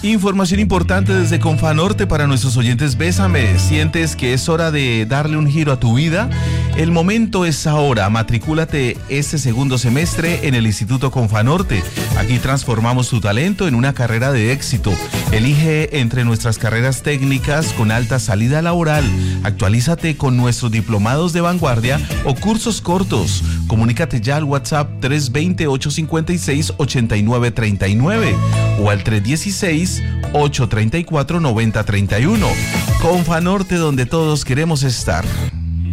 Información importante desde Confanorte para nuestros oyentes. Bésame, ¿sientes que es hora de darle un giro a tu vida? El momento es ahora. Matricúlate este segundo semestre en el Instituto Confanorte. Aquí transformamos tu talento en una carrera de éxito. Elige entre nuestras carreras técnicas con alta salida laboral. Actualízate con nuestros diplomados de vanguardia o cursos cortos. Comunícate ya al WhatsApp 320-856-8939 o al 316-834-9031. Confanorte, donde todos queremos estar.